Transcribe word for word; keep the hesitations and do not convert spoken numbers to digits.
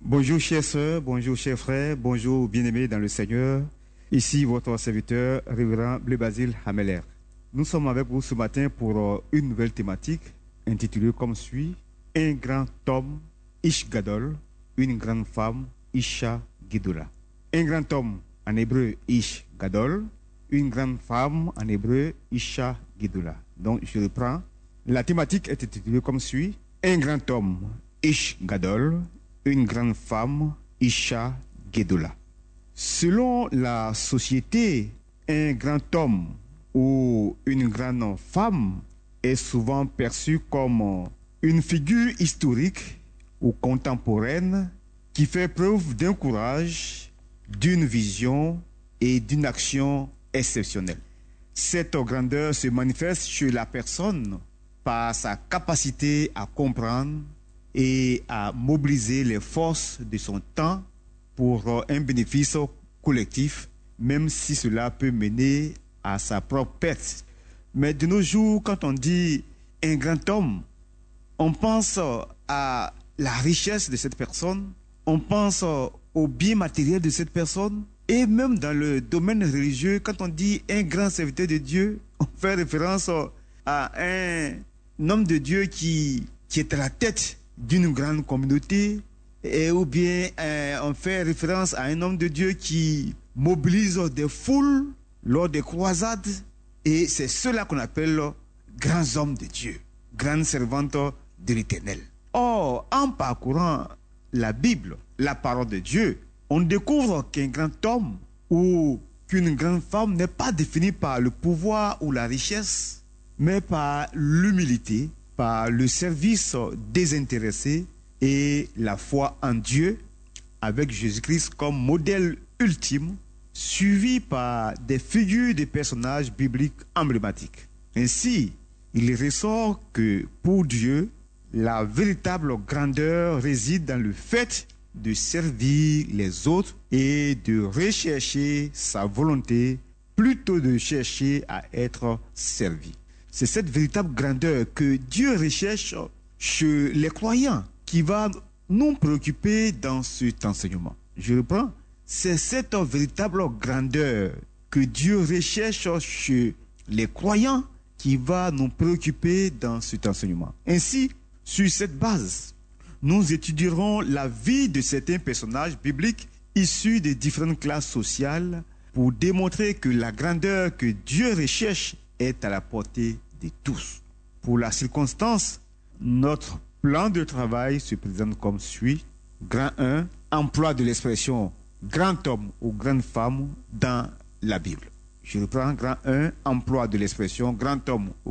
Bonjour chers sœurs, bonjour chers frères, bonjour bien-aimés dans le Seigneur. Ici votre serviteur, révérend Blé Basile Hameler. Nous sommes avec vous ce matin pour une nouvelle thématique intitulée comme suit: Un grand homme, Ish Gadol, une grande femme, Isha Gidula. Un grand homme en hébreu, Ish Gadol, une grande femme en hébreu, Isha Gidula. Donc je reprends. La thématique est intitulée comme suit: Un grand homme, Ish Gadol, une grande femme, Isha Gidula. Selon la société, un grand homme ou une grande femme est souvent perçu comme une figure historique ou contemporaine qui fait preuve d'un courage, d'une vision et d'une action exceptionnelle. Cette grandeur se manifeste chez la personne par sa capacité à comprendre et à mobiliser les forces de son temps pour un bénéfice collectif, même si cela peut mener à sa propre perte. Mais de nos jours, quand on dit un grand homme, on pense à la richesse de cette personne, on pense au bien matériel de cette personne, et même dans le domaine religieux, quand on dit un grand serviteur de Dieu, on fait référence à un homme de Dieu qui, qui est à la tête d'une grande communauté, et ou bien euh, on fait référence à un homme de Dieu qui mobilise des foules lors des croisades, et c'est cela qu'on appelle grands hommes de Dieu, grandes servantes de l'Éternel. Or, en parcourant la Bible, la parole de Dieu, on découvre qu'un grand homme ou qu'une grande femme n'est pas défini par le pouvoir ou la richesse, mais par l'humilité, par le service désintéressé et la foi en Dieu, avec Jésus-Christ comme modèle ultime, suivi par des figures de personnages bibliques emblématiques. Ainsi, il ressort que pour Dieu, la véritable grandeur réside dans le fait de servir les autres et de rechercher sa volonté plutôt de chercher à être servi. C'est cette véritable grandeur que Dieu recherche chez les croyants qui va nous préoccuper dans cet enseignement. Je reprends. C'est cette véritable grandeur que Dieu recherche chez les croyants qui va nous préoccuper dans cet enseignement. Ainsi, sur cette base, nous étudierons la vie de certains personnages bibliques issus des différentes classes sociales pour démontrer que la grandeur que Dieu recherche est à la portée de tous. Pour la circonstance, notre plan de travail se présente comme suit. Grand un, emploi de l'expression grand homme ou grande femme dans la Bible. Je reprends. Grand un, emploi de l'expression grand homme ou